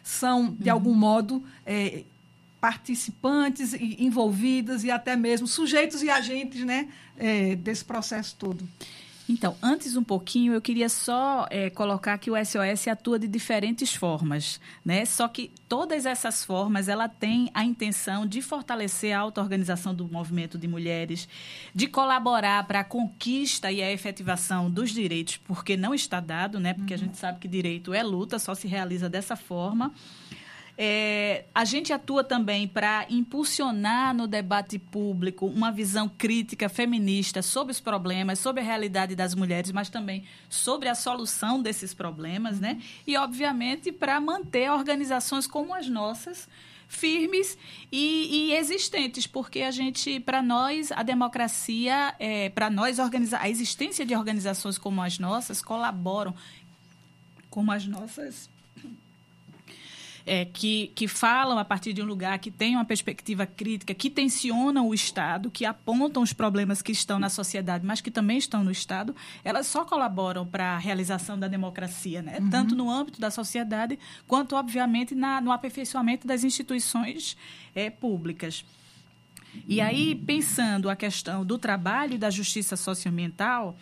são, de algum modo, participantes, envolvidas e até mesmo sujeitos e agentes, né, desse processo todo. Então, antes um pouquinho, eu queria só colocar que o SOS atua de diferentes formas, né? Só que todas essas formas, ela tem a intenção de fortalecer a auto-organização do movimento de mulheres, de colaborar para a conquista e a efetivação dos direitos, porque não está dado, né? Porque a gente sabe que direito é luta, só se realiza dessa forma. A gente atua também para impulsionar no debate público uma visão crítica feminista sobre os problemas, sobre a realidade das mulheres, mas também sobre a solução desses problemas, né? E, obviamente, para manter organizações como as nossas firmes e existentes, porque para nós, a democracia, para nós, a existência de organizações como as nossas colaboram, como as nossas... que falam a partir de um lugar, que tem uma perspectiva crítica, que tensionam o Estado, que apontam os problemas que estão na sociedade, mas que também estão no Estado, elas só colaboram para a realização da democracia, né? Tanto no âmbito da sociedade, quanto, obviamente, no aperfeiçoamento das instituições públicas. E aí, pensando a questão do trabalho e da justiça socioambiental,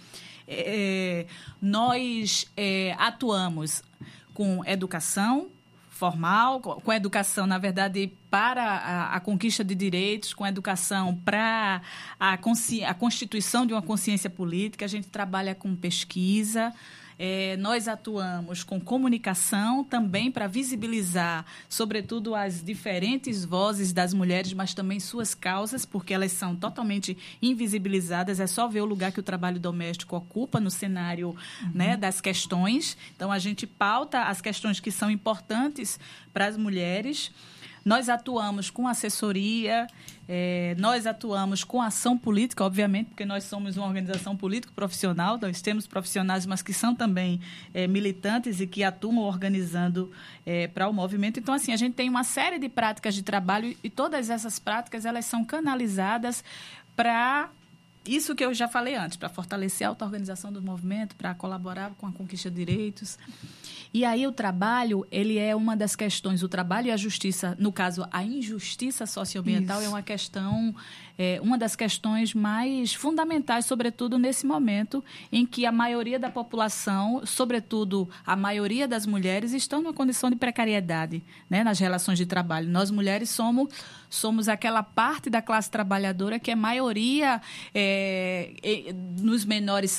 nós atuamos com educação formal, com educação, na verdade, para a conquista de direitos, com educação para a constituição de uma consciência política. A gente trabalha com pesquisa. Nós atuamos com comunicação também para visibilizar, sobretudo, as diferentes vozes das mulheres, mas também suas causas, porque elas são totalmente invisibilizadas. É só ver o lugar que o trabalho doméstico ocupa no cenário, né, das questões. Então, a gente pauta as questões que são importantes para as mulheres. Nós atuamos com assessoria, nós atuamos com ação política, obviamente, porque nós somos uma organização político-profissional, nós temos profissionais, mas que são também militantes e que atuam organizando para o movimento. Então, assim, a gente tem uma série de práticas de trabalho e todas essas práticas, elas são canalizadas para isso que eu já falei antes, para fortalecer a auto-organização do movimento, para colaborar com a conquista de direitos. E aí o trabalho, ele é uma das questões, o trabalho e a justiça, no caso, a injustiça socioambiental, é uma questão, uma das questões mais fundamentais, sobretudo nesse momento em que a maioria da população, sobretudo a maioria das mulheres, estão numa condição de precariedade, né, nas relações de trabalho. Nós, mulheres, somos aquela parte da classe trabalhadora que é maioria nos menores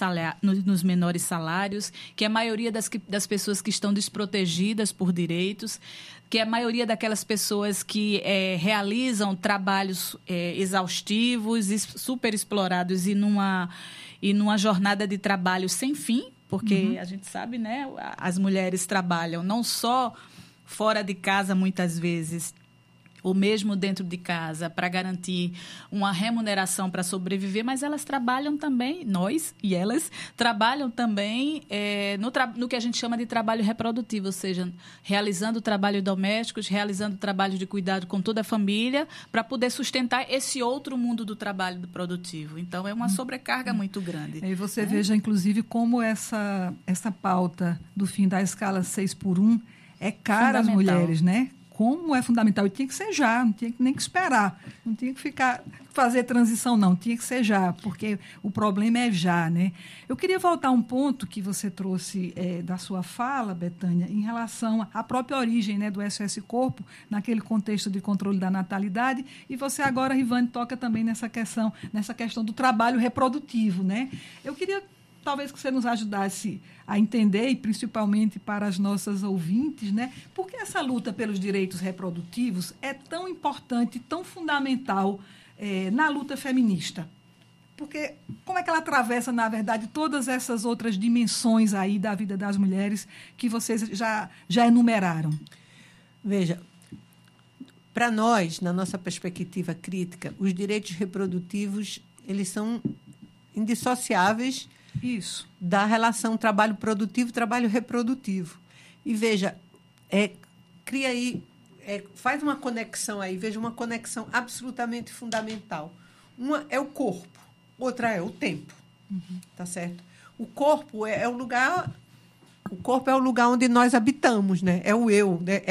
salários, que é a maioria das pessoas que estão desprotegidas por direitos, que é a maioria daquelas pessoas que realizam trabalhos exaustivos e super explorados e numa jornada de trabalho sem fim, porque a gente sabe, né, as mulheres trabalham não só fora de casa muitas vezes, ou mesmo dentro de casa, para garantir uma remuneração para sobreviver, mas elas trabalham também, nós e elas, trabalham também no que a gente chama de trabalho reprodutivo, ou seja, realizando trabalhos domésticos, realizando trabalhos de cuidado com toda a família, para poder sustentar esse outro mundo do trabalho produtivo. Então, é uma sobrecarga muito grande. E você veja, inclusive, como essa pauta do fim da escala 6x1 é cara às mulheres, né? Como é fundamental. E tinha que ser já, não tinha nem que esperar. Não tinha que fazer transição, não. Tinha que ser já, porque o problema é já, né? Eu queria voltar a um ponto que você trouxe da sua fala, Betânia, em relação à própria origem, né, do SOS Corpo, naquele contexto de controle da natalidade. E você agora, Rivane, toca também nessa questão do trabalho reprodutivo, né? Eu queria talvez que você nos ajudasse a entender, e principalmente para as nossas ouvintes, né, por que essa luta pelos direitos reprodutivos é tão importante, tão fundamental na luta feminista? Porque como é que ela atravessa, na verdade, todas essas outras dimensões aí da vida das mulheres que vocês já enumeraram? Veja, para nós, na nossa perspectiva crítica, os direitos reprodutivos, eles são indissociáveis da relação trabalho produtivo, trabalho reprodutivo. E, veja, cria aí, faz uma conexão aí, veja, uma conexão absolutamente fundamental. Uma é o corpo, outra é o tempo, tá certo? O corpo é o lugar onde nós habitamos, né? É o eu, né?